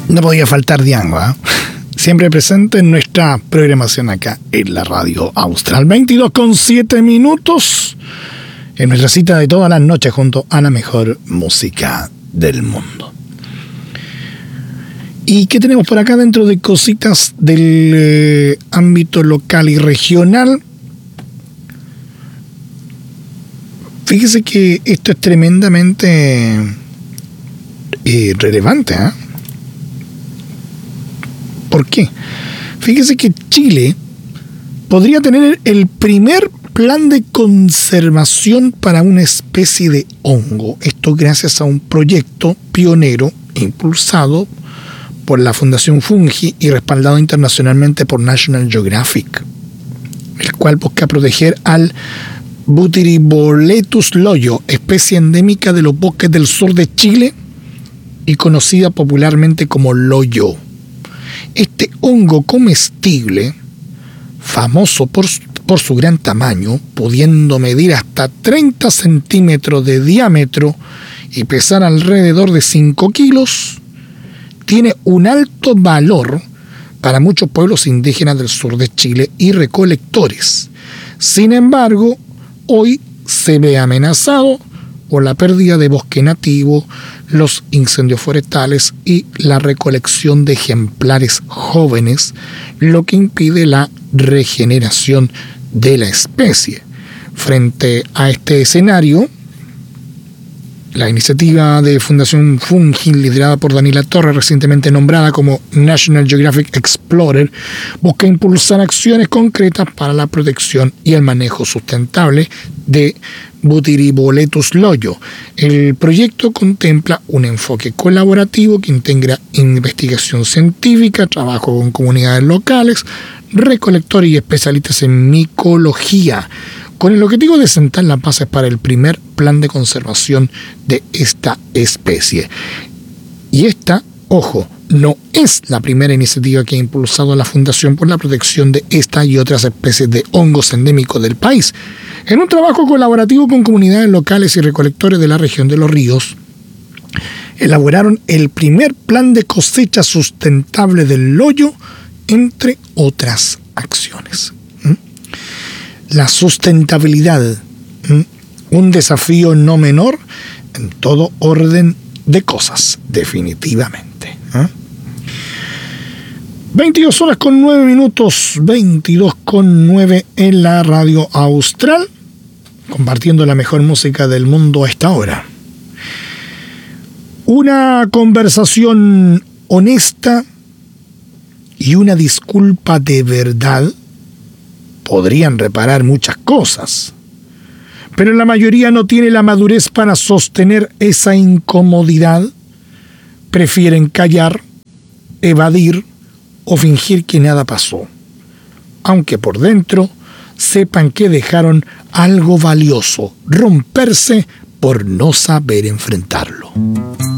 No podía faltar Django, ¿eh? Siempre presente en nuestra programación acá en la Radio Austral. 22:07 en nuestra cita de todas las noches junto a la mejor música del mundo. ¿Y qué tenemos por acá dentro de cositas del ámbito local y regional? Fíjese que esto es tremendamente relevante, ¿eh? ¿Por qué? Fíjese que Chile podría tener el primer plan de conservación para una especie de hongo. Esto gracias a un proyecto pionero impulsado por la Fundación Fungi y respaldado internacionalmente por National Geographic, el cual busca proteger al Butyriboletus loyo, especie endémica de los bosques del sur de Chile y conocida popularmente como loyo. Este hongo comestible, famoso por su gran tamaño, pudiendo medir hasta 30 centímetros de diámetro y pesar alrededor de 5 kilos, tiene un alto valor para muchos pueblos indígenas del sur de Chile y recolectores. Sin embargo, hoy se ve amenazado por la pérdida de bosque nativo, los incendios forestales y la recolección de ejemplares jóvenes, lo que impide la regeneración de la especie. Frente a este escenario, la iniciativa de Fundación Fungi, liderada por Daniela Torres, recientemente nombrada como National Geographic Explorer, busca impulsar acciones concretas para la protección y el manejo sustentable de Butyriboletus loyo. El proyecto contempla un enfoque colaborativo que integra investigación científica, trabajo con comunidades locales, recolectores y especialistas en micología, con el objetivo de sentar las bases para el primer plan de conservación de esta especie. Y esta, ojo, no es la primera iniciativa que ha impulsado la Fundación por la protección de esta y otras especies de hongos endémicos del país. En un trabajo colaborativo con comunidades locales y recolectores de la región de Los Ríos, elaboraron el primer plan de cosecha sustentable del loyo, entre otras acciones. La sustentabilidad, un desafío no menor en todo orden de cosas, definitivamente. 22:09, 22:09 en la Radio Austral, compartiendo la mejor música del mundo a esta hora. Una conversación honesta y una disculpa de verdad podrían reparar muchas cosas, pero la mayoría no tiene la madurez para sostener esa incomodidad. Prefieren callar, evadir o fingir que nada pasó, aunque por dentro sepan que dejaron algo valioso romperse por no saber enfrentarlo.